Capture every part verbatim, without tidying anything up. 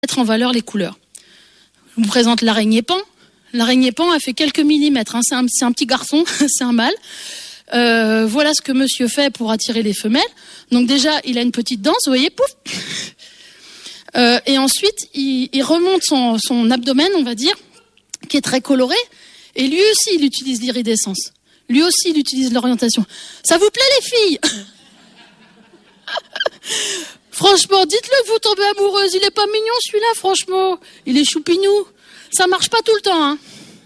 mettre en valeur les couleurs. Je vous présente l'araignée pan. L'araignée pan, elle fait quelques millimètres. Hein. C'est, un, c'est un petit garçon, c'est un mâle. Euh, voilà ce que monsieur fait pour attirer les femelles. Donc déjà, il a une petite danse, vous voyez, pouf. Euh, et ensuite, il, il remonte son, son abdomen, on va dire, qui est très coloré. Et lui aussi, il utilise l'iridescence. Lui aussi, il utilise l'orientation. Ça vous plaît, les filles? Franchement, dites-le que vous tombez amoureuse. Il est pas mignon, celui-là, franchement. Il est choupinou. Ça marche pas tout le temps, hein.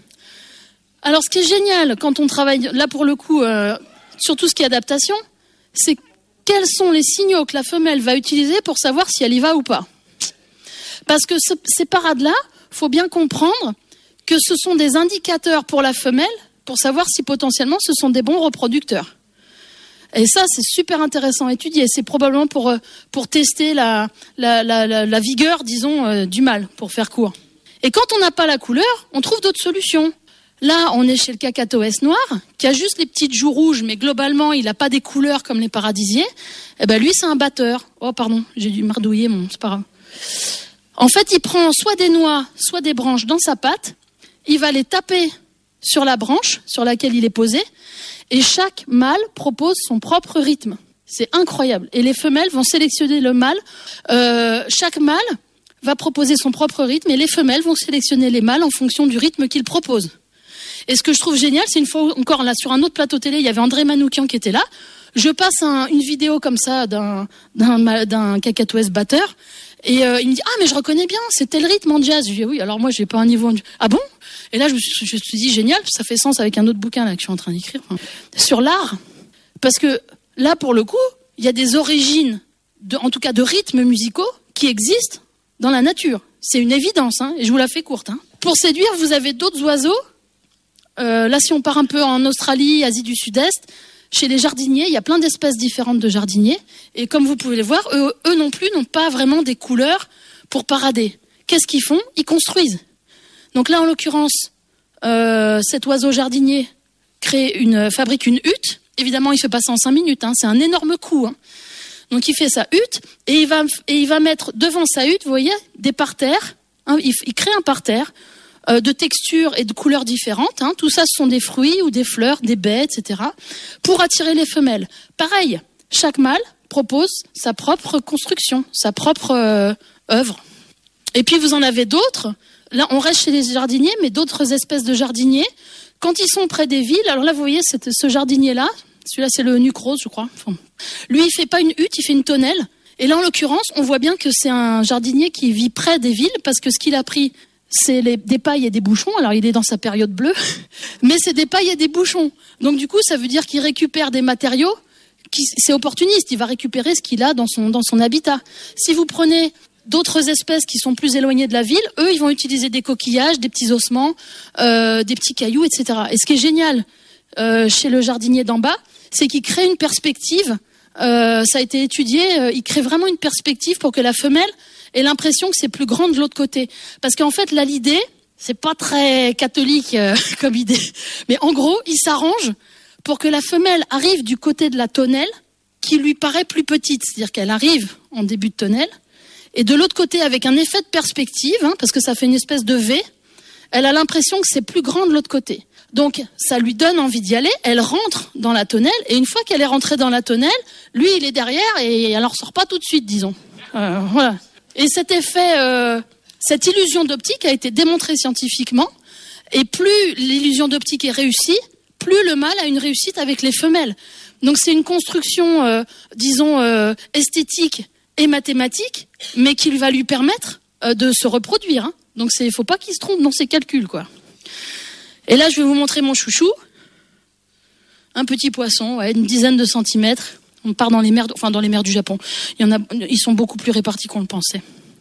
Alors, ce qui est génial quand on travaille, là pour le coup, euh, sur tout ce qui est adaptation, c'est quels sont les signaux que la femelle va utiliser pour savoir si elle y va ou pas. Parce que ce, ces parades-là, faut bien comprendre que ce sont des indicateurs pour la femelle pour savoir si potentiellement ce sont des bons reproducteurs. Et ça, c'est super intéressant à étudier. C'est probablement pour, pour tester la, la, la, la, la vigueur, disons, euh, du mâle, pour faire court. Et quand on n'a pas la couleur, on trouve d'autres solutions. Là, on est chez le cacatoès noir, qui a juste les petites joues rouges, mais globalement, il n'a pas des couleurs comme les paradisiers. Eh ben, lui, c'est un batteur. Oh, pardon, j'ai dû mardouiller, mon, c'est pas grave. En fait, il prend soit des noix, soit des branches dans sa patte. Il va les taper sur la branche sur laquelle il est posé. Et chaque mâle propose son propre rythme. C'est incroyable. Et les femelles vont sélectionner le mâle. Euh, chaque mâle va proposer son propre rythme et les femelles vont sélectionner les mâles en fonction du rythme qu'il propose. Et ce que je trouve génial, c'est une fois encore là sur un autre plateau télé, il y avait André Manoukian qui était là. Je passe un, une vidéo comme ça d'un, d'un, d'un cacatoès batteur et euh, il me dit ah mais je reconnais bien, c'est tel rythme en jazz. Je lui dis oui, alors moi j'ai pas un niveau en... ah bon. Et là je me, suis, je me suis dit génial, ça fait sens avec un autre bouquin là que je suis en train d'écrire enfin, sur l'art, parce que là pour le coup il y a des origines, de, en tout cas de rythmes musicaux qui existent dans la nature. C'est une évidence, hein, et je vous la fais courte. Hein. Pour séduire, vous avez d'autres oiseaux. Euh, là, si on part un peu en Australie, Asie du Sud-Est, chez les jardiniers, il y a plein d'espèces différentes de jardiniers. Et comme vous pouvez les voir, eux, eux non plus n'ont pas vraiment des couleurs pour parader. Qu'est-ce qu'ils font? Ils construisent. Donc là, en l'occurrence, euh, cet oiseau jardinier crée une, fabrique une hutte. Évidemment, il ne fait pas ça en cinq minutes. Hein, c'est un énorme coup. Hein. Donc il fait sa hutte et il va, et il va mettre devant sa hutte, vous voyez, des parterres. Hein, il, il crée un parterre euh, de textures et de couleurs différentes. Hein, tout ça, ce sont des fruits ou des fleurs, des baies, et cetera. Pour attirer les femelles. Pareil, chaque mâle propose sa propre construction, sa propre euh, œuvre. Et puis vous en avez d'autres. Là, on reste chez les jardiniers, mais d'autres espèces de jardiniers, quand ils sont près des villes, alors là, vous voyez, c'est ce jardinier-là. Celui-là, c'est le nuque rose, je crois. Enfin, lui, il fait pas une hutte, il fait une tonnelle. Et là, en l'occurrence, on voit bien que c'est un jardinier qui vit près des villes parce que ce qu'il a pris, c'est les, des pailles et des bouchons. Alors, il est dans sa période bleue, mais c'est des pailles et des bouchons. Donc, du coup, ça veut dire qu'il récupère des matériaux. Qui, c'est opportuniste. Il va récupérer ce qu'il a dans son, dans son habitat. Si vous prenez d'autres espèces qui sont plus éloignées de la ville, eux, ils vont utiliser des coquillages, des petits ossements, euh, des petits cailloux, et cetera. Et ce qui est génial euh, chez le jardinier d'en bas, c'est qu'il crée une perspective, euh, ça a été étudié, euh, il crée vraiment une perspective pour que la femelle ait l'impression que c'est plus grand de l'autre côté. Parce qu'en fait, là, l'idée, c'est pas très catholique euh, comme idée, mais en gros, il s'arrange pour que la femelle arrive du côté de la tonnelle qui lui paraît plus petite, c'est-à-dire qu'elle arrive en début de tonnelle, et de l'autre côté, avec un effet de perspective, hein, parce que ça fait une espèce de V, elle a l'impression que c'est plus grand de l'autre côté. Donc, ça lui donne envie d'y aller, elle rentre dans la tonnelle, et une fois qu'elle est rentrée dans la tonnelle, lui, il est derrière, et elle n'en ressort pas tout de suite, disons. Euh, voilà. Et cet effet, euh, cette illusion d'optique a été démontrée scientifiquement, et plus l'illusion d'optique est réussie, plus le mâle a une réussite avec les femelles. Donc, c'est une construction, euh, disons, euh, esthétique et mathématique, mais qui va lui permettre euh, de se reproduire. Hein. Donc, il ne faut pas qu'il se trompe dans ses calculs, quoi. Et là, je vais vous montrer mon chouchou. Un petit poisson, ouais, une dizaine de centimètres. On part dans les mers, enfin dans les mers du Japon. Il y en a, ils sont beaucoup plus répartis qu'on le pensait.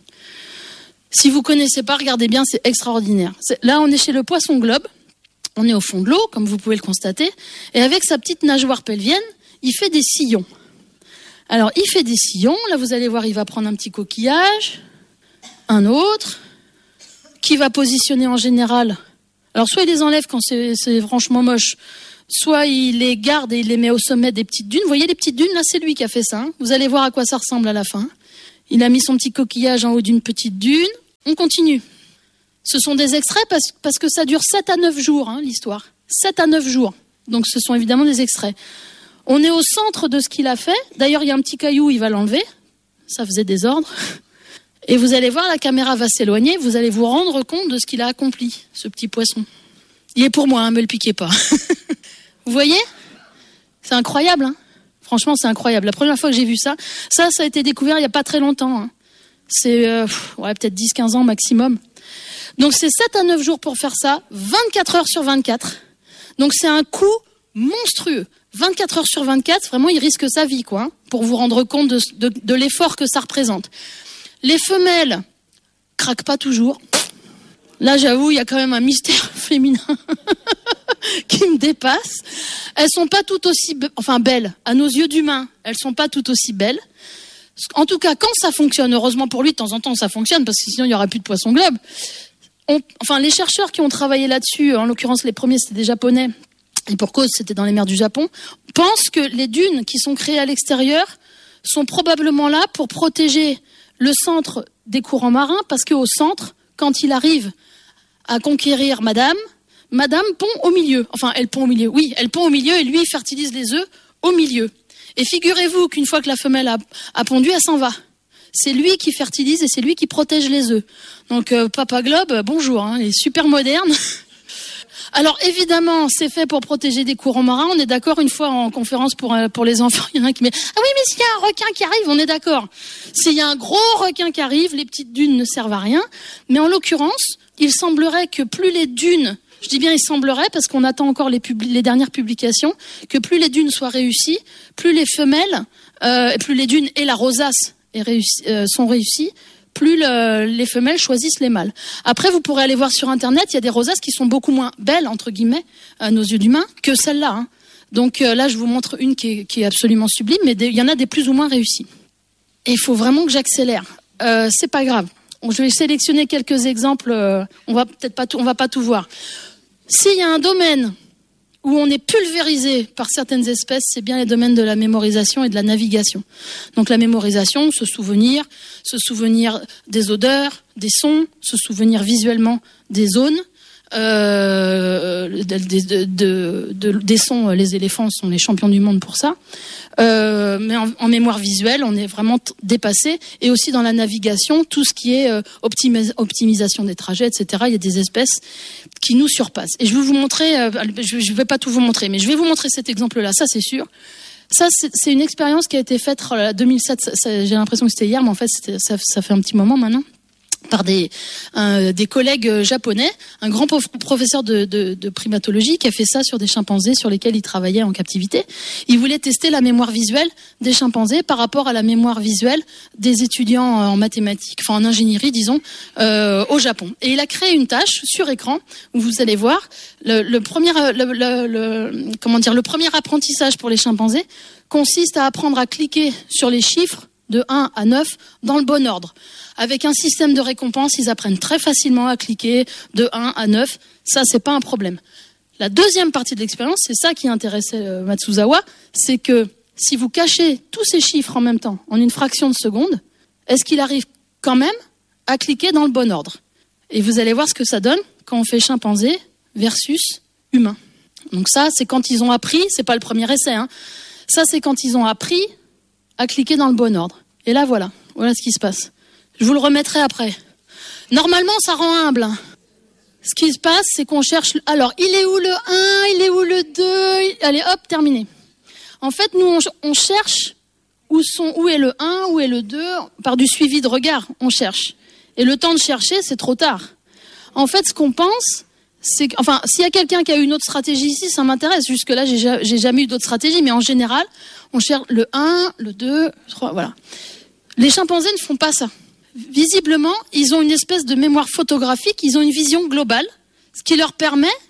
Si vous connaissez pas, regardez bien, c'est extraordinaire. C'est, là, on est chez le poisson globe. On est au fond de l'eau, comme vous pouvez le constater. Et avec sa petite nageoire pelvienne, il fait des sillons. Alors, il fait des sillons. Là, vous allez voir, il va prendre un petit coquillage, un autre, qui va positionner en général. Alors, soit il les enlève quand c'est, c'est franchement moche, soit il les garde et il les met au sommet des petites dunes. Vous voyez les petites dunes? Là, c'est lui qui a fait ça. Hein. Vous allez voir à quoi ça ressemble à la fin. Il a mis son petit coquillage en haut d'une petite dune. on continue. Ce sont des extraits parce, parce que ça dure sept à neuf jours, hein, l'histoire. sept à neuf jours. Donc ce sont évidemment des extraits. On est au centre de ce qu'il a fait. D'ailleurs, il y a un petit caillou, il va l'enlever. Ça faisait désordre. Et vous allez voir, la caméra va s'éloigner. Vous allez vous rendre compte de ce qu'il a accompli, ce petit poisson. Il est pour moi, hein, me le piquez pas. Vous voyez ? C'est incroyable, hein ? Franchement, c'est incroyable. La première fois que j'ai vu ça, ça, ça a été découvert il n'y a pas très longtemps. Hein. C'est euh, ouais, peut-être dix quinze ans maximum. Donc c'est sept à neuf jours pour faire ça, vingt-quatre heures sur vingt-quatre. Donc c'est un coût monstrueux. vingt-quatre heures sur vingt-quatre, vraiment, il risque sa vie, quoi, hein, pour vous rendre compte de, de, de l'effort que ça représente. Les femelles craquent pas toujours. Là, j'avoue, il y a quand même un mystère féminin qui me dépasse. Elles sont pas toutes aussi, be- enfin belles, à nos yeux d'humains, elles sont pas toutes aussi belles. En tout cas, quand ça fonctionne, heureusement pour lui, de temps en temps, ça fonctionne, parce que sinon, il y aurait plus de poisson globe. On, enfin, les chercheurs qui ont travaillé là-dessus, en l'occurrence, les premiers, c'était des Japonais, et pour cause, c'était dans les mers du Japon, pensent que les dunes qui sont créées à l'extérieur sont probablement là pour protéger le centre des courants marins, parce qu'au centre, quand il arrive à conquérir Madame, Madame pond au milieu. Enfin, elle pond au milieu. Oui, elle pond au milieu et lui, il fertilise les œufs au milieu. Et figurez-vous qu'une fois que la femelle a, a pondu, elle s'en va. C'est lui qui fertilise et c'est lui qui protège les œufs. Donc, euh, Papa Globe, bonjour, hein, il est super moderne. Alors, évidemment, c'est fait pour protéger des courants marins. On est d'accord, une fois en conférence pour, pour les enfants, il y en a un qui met « Ah oui, mais s'il y a un requin qui arrive, on est d'accord. S'il y a un gros requin qui arrive, les petites dunes ne servent à rien. » Mais en l'occurrence, il semblerait que plus les dunes, je dis bien il semblerait parce qu'on attend encore les, pub- les dernières publications, que plus les dunes soient réussies, plus les femelles, euh, plus les dunes et la rosace est réussi, euh, sont réussies, plus le, les femelles choisissent les mâles. Après, vous pourrez aller voir sur Internet, il y a des rosaces qui sont beaucoup moins belles, entre guillemets, à nos yeux d'humains, que celle-là. Hein. Donc euh, là, je vous montre une qui est, qui est absolument sublime, mais des, il y en a des plus ou moins réussies. Et il faut vraiment que j'accélère. Euh, c'est pas grave. Je vais sélectionner quelques exemples. Euh, on va peut-être pas tout, on va pas tout voir. S'il y a un domaine où on est pulvérisé par certaines espèces, c'est bien les domaines de la mémorisation et de la navigation. Donc la mémorisation, se souvenir, se souvenir des odeurs, des sons, se souvenir visuellement des zones, euh, de, de, de, de, des sons. Les éléphants sont les champions du monde pour ça. Euh, mais en, en mémoire visuelle, on est vraiment t- dépassé. Et aussi dans la navigation, tout ce qui est euh, optimis- optimisation des trajets, et cetera. Il y a des espèces qui nous surpassent. Et je vais vous montrer, euh, je ne vais pas tout vous montrer, mais je vais vous montrer cet exemple-là, ça c'est sûr. Ça, c'est, c'est une expérience qui a été faite en deux mille sept, ça, ça, j'ai l'impression que c'était hier, mais en fait, c'était, ça, ça fait un petit moment maintenant, par des, euh, des collègues japonais, un grand prof, professeur de, de, de primatologie qui a fait ça sur des chimpanzés sur lesquels il travaillait en captivité. Il voulait tester la mémoire visuelle des chimpanzés par rapport à la mémoire visuelle des étudiants en mathématiques, enfin en ingénierie, disons, euh, au Japon. Et il a créé une tâche sur écran où vous allez voir le, le premier, le, le, le, comment dire, le premier apprentissage pour les chimpanzés consiste à apprendre à cliquer sur les chiffres de un à neuf dans le bon ordre. Avec un système de récompense, ils apprennent très facilement à cliquer de un à neuf. Ça, c'est pas un problème. La deuxième partie de l'expérience, c'est ça qui intéressait euh, Matsuzawa, c'est que si vous cachez tous ces chiffres en même temps, en une fraction de seconde, est-ce qu'il arrive quand même à cliquer dans le bon ordre ? Et vous allez voir ce que ça donne quand on fait chimpanzé versus humain. Donc ça, c'est quand ils ont appris, c'est pas le premier essai, hein. Ça, c'est quand ils ont appris à cliquer dans le bon ordre. Et là, voilà. Voilà ce qui se passe. Je vous le remettrai après. Normalement, ça rend humble. Ce qui se passe, c'est qu'on cherche... Alors, il est où le un ? Il est où le deux ? Allez, hop, terminé. En fait, nous, on, on cherche où, sont, où est le un, où est le deux. Par du suivi de regard, on cherche. Et le temps de chercher, c'est trop tard. En fait, ce qu'on pense... C'est, enfin, s'il y a quelqu'un qui a eu une autre stratégie ici, ça m'intéresse. Jusque-là, j'ai, j'ai jamais eu d'autres stratégies, mais en général, on cherche le un, le deux, le trois, voilà. Les chimpanzés ne font pas ça. Visiblement, ils ont une espèce de mémoire photographique, ils ont une vision globale, ce qui leur permet,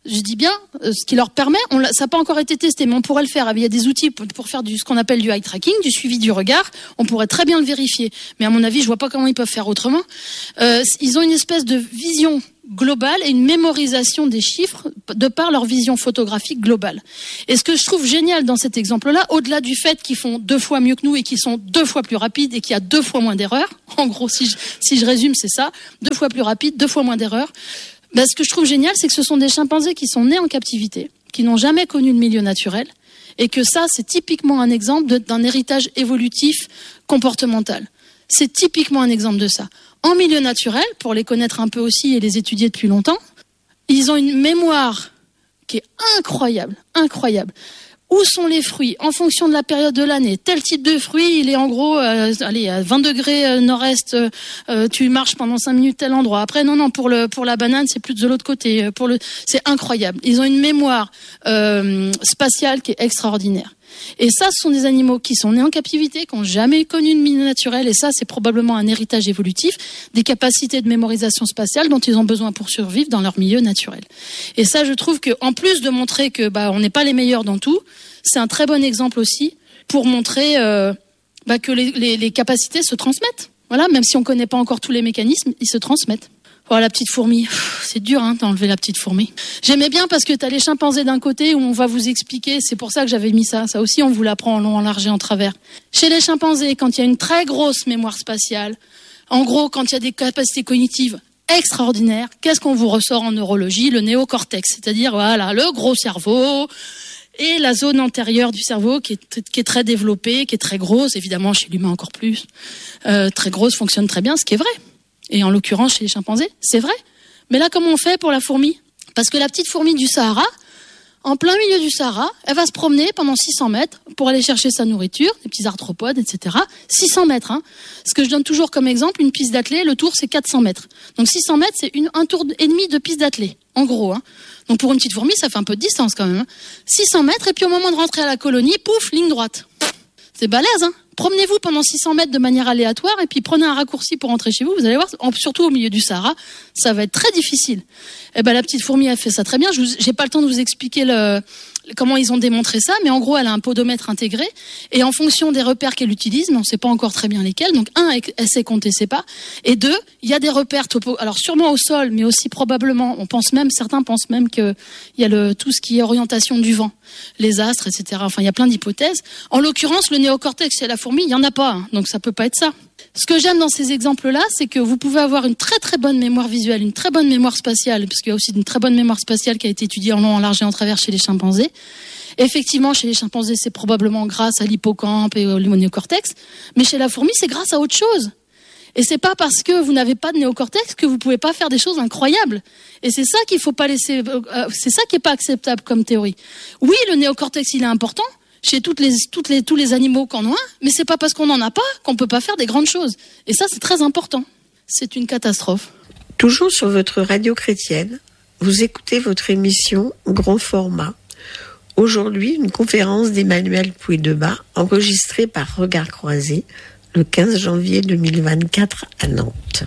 je dis bien, euh, ce qui leur permet, on l'a, ça n'a pas encore été testé, mais on pourrait le faire. Il y a des outils pour, pour faire du, ce qu'on appelle du eye tracking, du suivi du regard. On pourrait très bien le vérifier. Mais à mon avis, je vois pas comment ils peuvent faire autrement. Euh, ils ont une espèce de vision globale et une mémorisation des chiffres de par leur vision photographique globale. Et ce que je trouve génial dans cet exemple-là, au-delà du fait qu'ils font deux fois mieux que nous et qu'ils sont deux fois plus rapides et qu'il y a deux fois moins d'erreurs, en gros, si je, si je résume, c'est ça, deux fois plus rapide, deux fois moins d'erreurs. Ben, ce que je trouve génial, c'est que ce sont des chimpanzés qui sont nés en captivité, qui n'ont jamais connu le milieu naturel, et que ça, c'est typiquement un exemple de, d'un héritage évolutif comportemental. C'est typiquement un exemple de ça. En milieu naturel, pour les connaître un peu aussi et les étudier depuis longtemps, ils ont une mémoire qui est incroyable, incroyable. Où sont les fruits en fonction de la période de l'année? Tel type de fruit, il est en gros, euh, allez, à vingt degrés euh, nord-est, euh, tu marches pendant cinq minutes tel endroit. Après, non, non, pour le pour la banane, c'est plus de l'autre côté. Pour le, c'est incroyable. Ils ont une mémoire euh, spatiale qui est extraordinaire. Et ça, ce sont des animaux qui sont nés en captivité, qui n'ont jamais connu une milieu naturel, et ça, c'est probablement un héritage évolutif, des capacités de mémorisation spatiale dont ils ont besoin pour survivre dans leur milieu naturel. Et ça, je trouve que, en plus de montrer que bah, on n'est pas les meilleurs dans tout, c'est un très bon exemple aussi pour montrer euh, bah, que les, les, les capacités se transmettent. Voilà, même si on ne connaît pas encore tous les mécanismes, ils se transmettent. Oh, la petite fourmi, c'est dur hein, d'enlever la petite fourmi. J'aimais bien parce que t'as les chimpanzés d'un côté où on va vous expliquer, c'est pour ça que j'avais mis ça, ça aussi on vous l'apprend en long, en large et en travers. Chez les chimpanzés, quand il y a une très grosse mémoire spatiale, en gros quand il y a des capacités cognitives extraordinaires, qu'est-ce qu'on vous ressort en neurologie? Le néocortex, c'est-à-dire voilà le gros cerveau et la zone antérieure du cerveau qui est, qui est très développée, qui est très grosse, évidemment chez l'humain encore plus, euh, très grosse, fonctionne très bien, ce qui est vrai. Et en l'occurrence chez les chimpanzés, c'est vrai. Mais là, comment on fait pour la fourmi? Parce que la petite fourmi du Sahara, en plein milieu du Sahara, elle va se promener pendant six cents mètres pour aller chercher sa nourriture, des petits arthropodes, et cetera. six cents mètres, hein. Ce que je donne toujours comme exemple, une piste d'athlée, le tour c'est quatre cents mètres. Donc six cents mètres, c'est une, un tour et demi de piste d'athlée, en gros. Hein. Donc pour une petite fourmi, ça fait un peu de distance quand même. Hein. six cents mètres, et puis au moment de rentrer à la colonie, pouf, ligne droite. C'est balèze, hein. Promenez-vous pendant six cents mètres de manière aléatoire et puis prenez un raccourci pour rentrer chez vous. Vous allez voir, surtout au milieu du Sahara, ça va être très difficile. Eh ben, la petite fourmi, elle fait ça très bien. Je vous, j'ai pas le temps de vous expliquer le, comment ils ont démontré ça, mais en gros, elle a un podomètre intégré et en fonction des repères qu'elle utilise, mais on sait pas encore très bien lesquels. Donc, un, elle sait compter ses pas. Et deux, il y a des repères topo, alors sûrement au sol, mais aussi probablement, on pense même, certains pensent même que il y a le, tout ce qui est orientation du vent, les astres, et cetera. Enfin, il y a plein d'hypothèses. En l'occurrence, le néocortex chez la fourmi, il y en a pas, hein, donc ça peut pas être ça. Ce que j'aime dans ces exemples-là, c'est que vous pouvez avoir une très très bonne mémoire visuelle, une très bonne mémoire spatiale, parce qu'il y a aussi une très bonne mémoire spatiale qui a été étudiée en long, en large et en travers chez les chimpanzés. Effectivement, chez les chimpanzés, c'est probablement grâce à l'hippocampe et au néocortex, mais chez la fourmi, c'est grâce à autre chose. Et c'est pas parce que vous n'avez pas de néocortex que vous pouvez pas faire des choses incroyables. Et c'est ça qu'il faut pas laisser, euh, c'est ça qui est pas acceptable comme théorie. Oui, le néocortex, il est important chez toutes les, toutes les, tous les animaux qui en ont un, mais c'est pas parce qu'on n'en a pas qu'on peut pas faire des grandes choses. Et ça, c'est très important. C'est une catastrophe. Toujours sur votre radio chrétienne, vous écoutez votre émission Grand Format. Aujourd'hui, une conférence d'Emmanuel Pouydeba, enregistrée par Regard Croisé, le quinze janvier deux mille vingt-quatre à Nantes.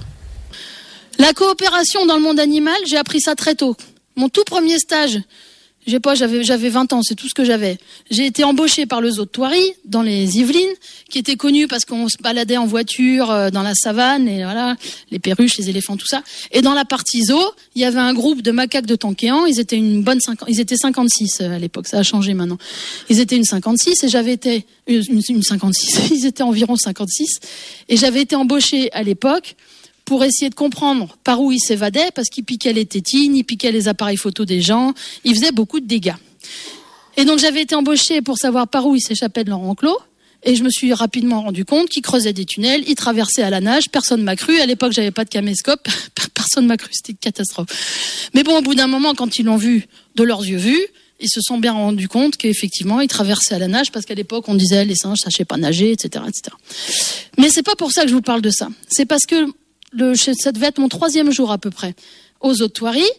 La coopération dans le monde animal, j'ai appris ça très tôt. Mon tout premier stage, j'ai pas, j'avais, j'avais vingt ans, c'est tout ce que j'avais. J'ai été embauchée par le zoo de Thoiry, dans les Yvelines, qui était connu parce qu'on se baladait en voiture euh, dans la savane, et voilà, les perruches, les éléphants, tout ça. Et dans la partie zoo, il y avait un groupe de macaques de Tonkéan, ils étaient une bonne cinquante, ils étaient cinquante-six à l'époque, ça a changé maintenant. Ils étaient une cinquante-six et j'avais été, une, une cinquante-six, ils étaient environ cinquante-six, et j'avais été embauchée à l'époque pour essayer de comprendre par où ils s'évadaient, parce qu'ils piquaient les tétines, ils piquaient les appareils photo des gens, ils faisaient beaucoup de dégâts. Et donc j'avais été embauchée pour savoir par où ils s'échappaient de leur enclos, et je me suis rapidement rendu compte qu'ils creusaient des tunnels, ils traversaient à la nage, personne m'a cru, à l'époque j'avais pas de caméscope, personne m'a cru, c'était une catastrophe. Mais bon, au bout d'un moment, quand ils l'ont vu de leurs yeux vus, ils se sont bien rendus compte qu'effectivement, ils traversaient à la nage, parce qu'à l'époque, on disait les singes savaient pas nager, et cetera, et cetera. Mais c'est pas pour ça que je vous parle de ça. C'est parce que Le, ça devait être mon troisième jour à peu près. Aux zoo de Thoiry,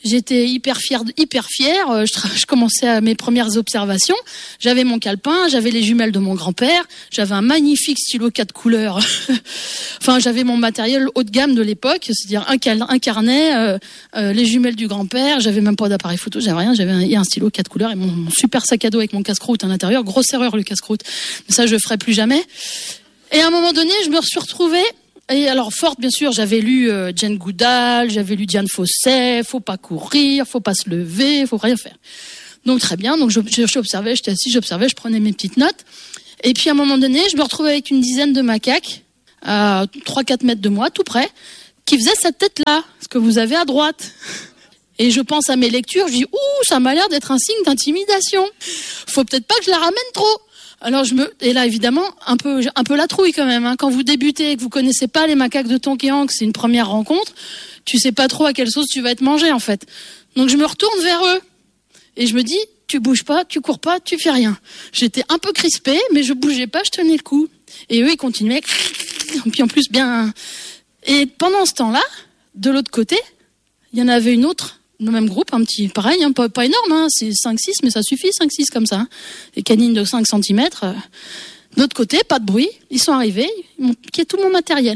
J'étais hyper fière, hyper fière. Je, je commençais à mes premières observations. J'avais mon calepin, j'avais les jumelles de mon grand-père, j'avais un magnifique stylo quatre couleurs. Enfin, j'avais mon matériel haut de gamme de l'époque, c'est-à-dire un, cal, un carnet, euh, euh, les jumelles du grand-père. J'avais même pas d'appareil photo, j'avais rien. J'avais un, un stylo quatre couleurs et mon, mon super sac à dos avec mon casse-croûte à l'intérieur. Grosse erreur le casse-croûte, mais ça je ferai plus jamais. Et à un moment donné, je me suis retrouvée. Et alors forte, bien sûr, j'avais lu euh, Jane Goodall, j'avais lu Diane Fossey, faut pas courir, faut pas se lever, faut rien faire. Donc très bien, donc j'observais, j'étais assise, j'observais, je prenais mes petites notes. Et puis à un moment donné, je me retrouvais avec une dizaine de macaques à trois quatre mètres de moi, tout près, qui faisaient cette tête-là, ce que vous avez à droite. Et je pense à mes lectures, je dis « Ouh, ça m'a l'air d'être un signe d'intimidation. Faut peut-être pas que je la ramène trop ». Alors je me et là évidemment un peu un peu la trouille quand même hein. Quand vous débutez et que vous connaissez pas les macaques de Tonkéan, que c'est une première rencontre, tu sais pas trop à quelle sauce tu vas être mangé en fait. Donc je me retourne vers eux et je me dis tu bouges pas, tu cours pas, tu fais rien. J'étais un peu crispée mais je bougeais pas, je tenais le coup. Et eux ils continuaient puis en plus bien et pendant ce temps-là, de l'autre côté, il y en avait une autre le même groupe, un petit, pareil, hein, pas, pas énorme, hein, c'est cinq six, mais ça suffit, cinq six comme ça. Hein. Les canines de cinq centimètres. Euh. D'autre côté, pas de bruit, ils sont arrivés, ils m'ont piqué tout mon matériel.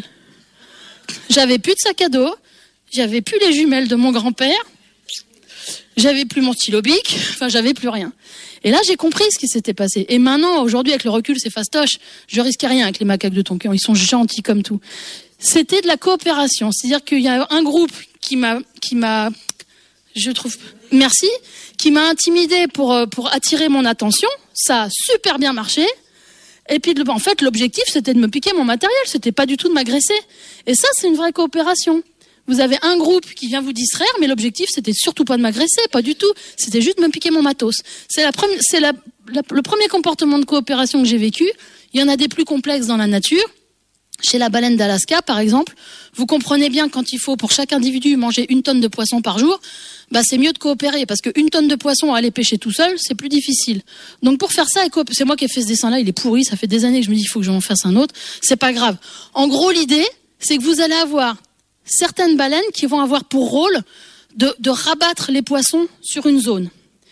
J'avais plus de sac à dos, j'avais plus les jumelles de mon grand-père, j'avais plus mon stylo bic, enfin j'avais plus rien. Et là, j'ai compris ce qui s'était passé. Et maintenant, aujourd'hui, avec le recul, c'est fastoche. Je risquais rien avec les macaques de Tonkéan, ils sont gentils comme tout. C'était de la coopération, c'est-à-dire qu'il y a un groupe qui m'a, qui m'a, je trouve, merci, qui m'a intimidée pour, pour attirer mon attention. Ça a super bien marché. Et puis, en fait, l'objectif, c'était de me piquer mon matériel. C'était pas du tout de m'agresser. Et ça, c'est une vraie coopération. Vous avez un groupe qui vient vous distraire, mais l'objectif, c'était surtout pas de m'agresser, pas du tout. C'était juste de me piquer mon matos. C'est la première, c'est la, la, le premier comportement de coopération que j'ai vécu. Il y en a des plus complexes dans la nature. Chez la baleine d'Alaska, par exemple, vous comprenez bien quand il faut pour chaque individu manger une tonne de poisson par jour, bah c'est mieux de coopérer parce qu'une tonne de poisson à aller pêcher tout seul, c'est plus difficile. Donc pour faire ça, c'est moi qui ai fait ce dessin-là, il est pourri, ça fait des années que je me dis il faut que j'en fasse un autre, c'est pas grave. En gros, l'idée, c'est que vous allez avoir certaines baleines qui vont avoir pour rôle de, de rabattre les poissons sur une zone.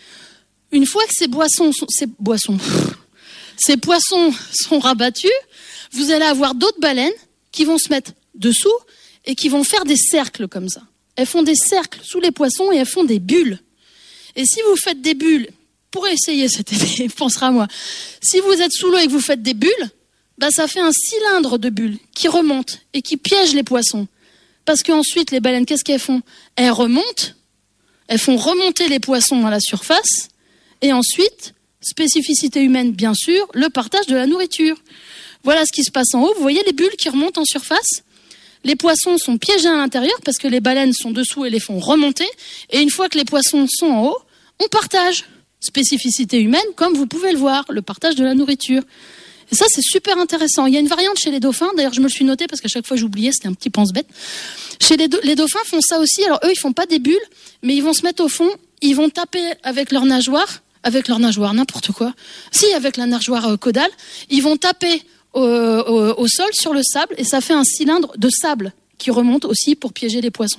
Une fois que ces boissons, sont, ces boissons, ces poissons sont rabattus, vous allez avoir d'autres baleines qui vont se mettre dessous et qui vont faire des cercles comme ça. Elles font des cercles sous les poissons et elles font des bulles. Et si vous faites des bulles, pour essayer cette idée, pensera à moi, si vous êtes sous l'eau et que vous faites des bulles, bah ça fait un cylindre de bulles qui remonte et qui piège les poissons. Parce qu'ensuite, les baleines, qu'est-ce qu'elles font? Elles remontent, elles font remonter les poissons à la surface et ensuite, spécificité humaine bien sûr, le partage de la nourriture. Voilà ce qui se passe en haut. Vous voyez les bulles qui remontent en surface? Les poissons sont piégés à l'intérieur parce que les baleines sont dessous et les font remonter. Et une fois que les poissons sont en haut, on partage. Spécificité humaine, comme vous pouvez le voir, le partage de la nourriture. Et ça, c'est super intéressant. Il y a une variante chez les dauphins. D'ailleurs, je me le suis noté parce qu'à chaque fois, j'oubliais, c'était un petit pense-bête. Chez les, do- les dauphins font ça aussi. Alors, eux, ils font pas des bulles, mais ils vont se mettre au fond. Ils vont taper avec leur nageoire, avec leur nageoire, n'importe quoi. Si, avec la nageoire euh, caudale. Ils vont taper Au, au, au sol sur le sable et ça fait un cylindre de sable qui remonte aussi pour piéger les poissons.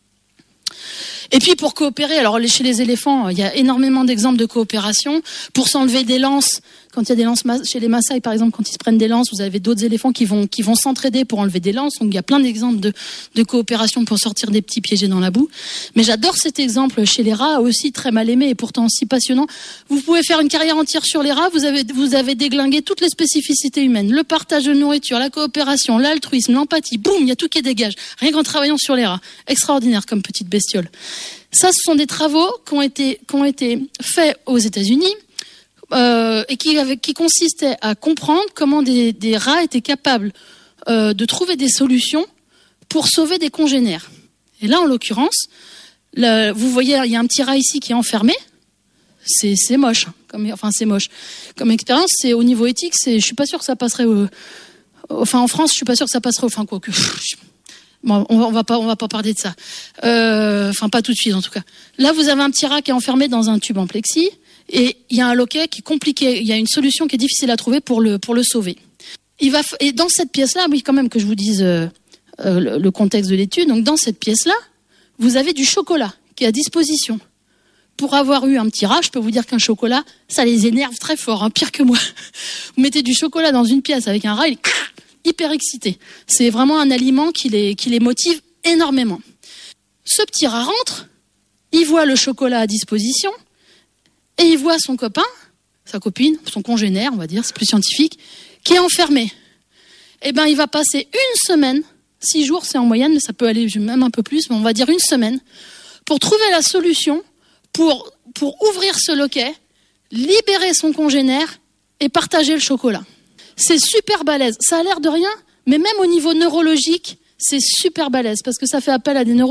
Et puis pour coopérer, alors chez les éléphants, il y a énormément d'exemples de coopération. Pour s'enlever des lances, quand il y a des lances chez les Maasai par exemple, quand ils se prennent des lances, vous avez d'autres éléphants qui vont qui vont s'entraider pour enlever des lances. Donc il y a plein d'exemples de de coopération pour sortir des petits piégés dans la boue. Mais j'adore cet exemple chez les rats, aussi très mal aimé et pourtant si passionnant. Vous pouvez faire une carrière entière sur les rats, vous avez vous avez déglingué toutes les spécificités humaines, le partage de nourriture, la coopération, l'altruisme, l'empathie. Boum, il y a tout qui dégage. Rien qu'en travaillant sur les rats. Extraordinaire comme petite bestiole. Ça, ce sont des travaux qui ont été qui ont été faits aux États-Unis. Euh, et qui, qui consistait à comprendre comment des, des rats étaient capables euh, de trouver des solutions pour sauver des congénères. Et là, en l'occurrence, le, vous voyez, il y a un petit rat ici qui est enfermé. C'est, c'est moche, comme, enfin c'est moche. Comme expérience, c'est au niveau éthique, c'est, je suis pas sûre que ça passerait. Au, enfin, en France, je suis pas sûre que ça passerait. Enfin, quoi que. Bon, on va pas, on va pas parler de ça. Euh, enfin, pas tout de suite, en tout cas. Là, vous avez un petit rat qui est enfermé dans un tube en plexi. Et il y a un loquet qui est compliqué, il y a une solution qui est difficile à trouver pour le pour le sauver. Il va et dans cette pièce-là, oui quand même que je vous dise euh, euh, le, le contexte de l'étude. Donc dans cette pièce-là, vous avez du chocolat qui est à disposition. Pour avoir eu un petit rat, je peux vous dire qu'un chocolat, ça les énerve très fort, hein, pire que moi. Vous mettez du chocolat dans une pièce avec un rat, il est hyper excité. C'est vraiment un aliment qui les, qui les motive énormément. Ce petit rat rentre, il voit le chocolat à disposition, et il voit son copain, sa copine, son congénère, on va dire, c'est plus scientifique, qui est enfermé. Eh ben, il va passer une semaine, six jours, c'est en moyenne, mais ça peut aller même un peu plus, mais on va dire une semaine, pour trouver la solution pour, pour ouvrir ce loquet, libérer son congénère et partager le chocolat. C'est super balèze. Ça a l'air de rien, mais même au niveau neurologique, c'est super balèze, parce que ça fait appel à des neurones